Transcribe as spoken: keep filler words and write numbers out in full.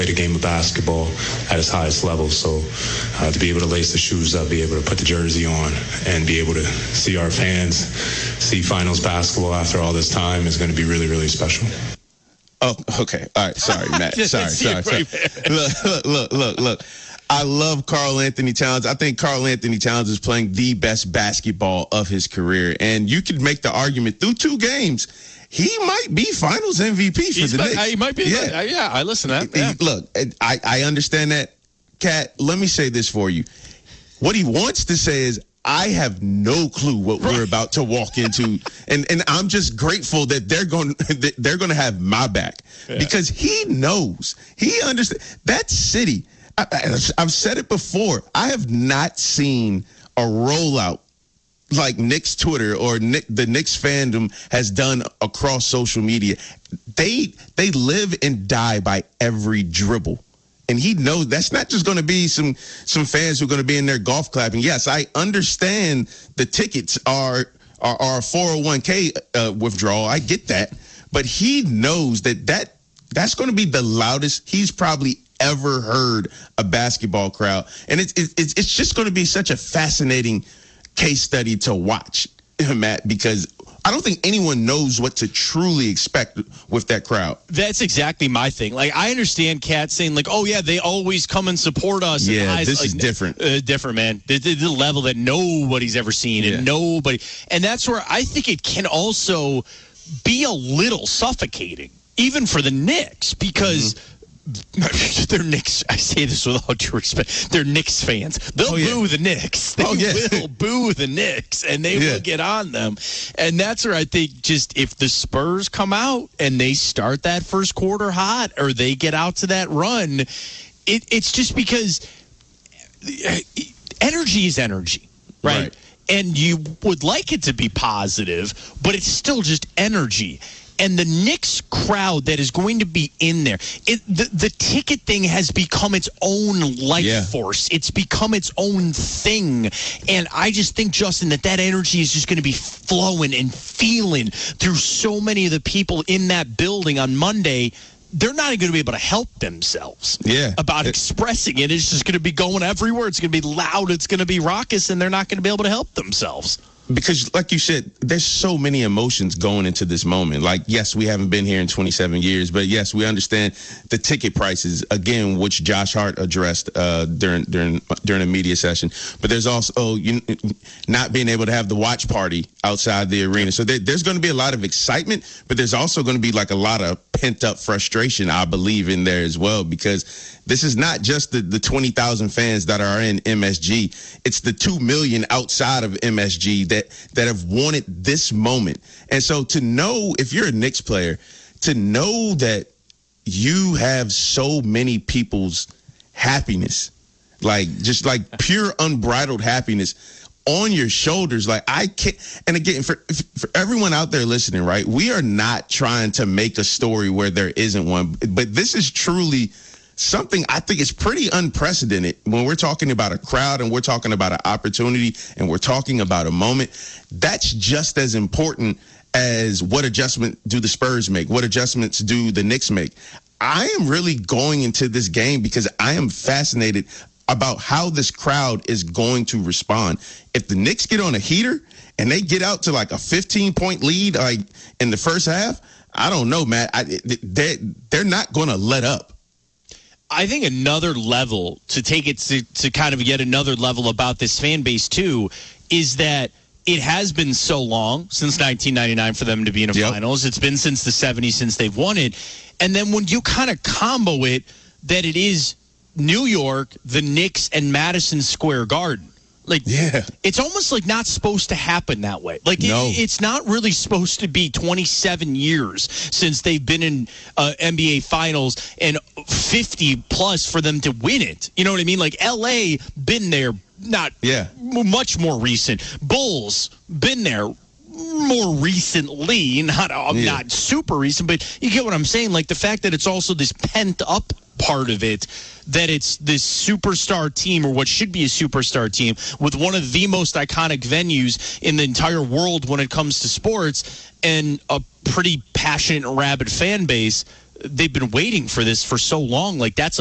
the game of basketball at its highest level. So uh, to be able to lace the shoes up, be able to put the jersey on, and be able to see our fans see finals basketball after all this time is going to be really, really special. Oh, okay. All right. Sorry, Matt. Sorry, sorry, sorry. Look, look, look, look, look. I love Karl Anthony Towns. I think Karl Anthony Towns is playing the best basketball of his career. And you could make the argument through two games, he might be finals M V P for He's the not, Knicks. He might be. Yeah, uh, yeah I listen to that. Yeah. Look, I, I understand that. Kat, let me say this for you. What he wants to say is, I have no clue what right. we're about to walk into, and and I'm just grateful that they're going that they're going to have my back yeah. because he knows, he understands that city. I, I, I've said it before. I have not seen a rollout like Knicks Twitter or Nick, the Knicks fandom has done across social media. They they live and die by every dribble. And he knows that's not just going to be some some fans who are going to be in there golf clapping. Yes, I understand the tickets are are, are a four oh one k uh, withdrawal. I get that. But he knows that, that that's going to be the loudest he's probably ever heard a basketball crowd. And it's it's it's just going to be such a fascinating case study to watch, Matt, because I don't think anyone knows what to truly expect with that crowd. That's exactly my thing. Like, I understand Kat saying, like, oh, yeah, they always come and support us. Yeah, and this like, is different. Uh, different, man. The, the, the level that nobody's ever seen and yeah. nobody. And that's where I think it can also be a little suffocating, even for the Knicks, because mm-hmm. they're Knicks. I say this with all due respect. They're Knicks fans. They'll oh, yeah. boo the Knicks. They oh, yeah. will boo the Knicks, and they yeah. will get on them. And that's where I think just if the Spurs come out and they start that first quarter hot, or they get out to that run, it, it's just because energy is energy, right? right? And you would like it to be positive, but it's still just energy. And the Knicks crowd that is going to be in there, it, the, the ticket thing has become its own life yeah. force. It's become its own thing. And I just think, Justin, that that energy is just going to be flowing and feeling through so many of the people in that building on Monday. They're not going to be able to help themselves yeah. about it, expressing it. It's just going to be going everywhere. It's going to be loud. It's going to be raucous, and they're not going to be able to help themselves. Because, like you said, there's so many emotions going into this moment. Like, yes, we haven't been here in twenty-seven years, but yes, we understand the ticket prices, again, which Josh Hart addressed uh, during during during a media session. But there's also you, not being able to have the watch party outside the arena. So there, there's going to be a lot of excitement, but there's also going to be like a lot of pent-up frustration, I believe, in there as well, because this is not just the, the twenty thousand fans that are in M S G. It's the two million outside of M S G that, that have wanted this moment. And so to know, if you're a Knicks player, to know that you have so many people's happiness, like just like pure unbridled happiness on your shoulders. Like, I can't. And again, for, for everyone out there listening, right, we are not trying to make a story where there isn't one, but this is truly something I think is pretty unprecedented when we're talking about a crowd and we're talking about an opportunity and we're talking about a moment. That's just as important as what adjustment do the Spurs make? What adjustments do the Knicks make? I am really going into this game because I am fascinated about how this crowd is going to respond. If the Knicks get on a heater and they get out to like a fifteen point lead like in the first half, I don't know, Matt. I, they, they're not going to let up. I think another level to take it to, to kind of yet another level about this fan base too is that it has been so long since nineteen ninety-nine for them to be in a yep. finals. It's been since the seventies since they've won it. And then when you kind of combo it that it is New York, the Knicks, and Madison Square Garden. Like, yeah. it's almost like not supposed to happen that way. Like, no. it, it's not really supposed to be twenty-seven years since they've been in uh, N B A Finals and fifty plus for them to win it. You know what I mean? Like, L A been there, not yeah. much more recent. Bulls been there more recently, not uh, yeah. not super recent, but you get what I'm saying. Like, the fact that it's also this pent up part of it, that it's this superstar team, or what should be a superstar team, with one of the most iconic venues in the entire world when it comes to sports, and a pretty passionate and rabid fan base. they've been waiting for this for so long. Like, that's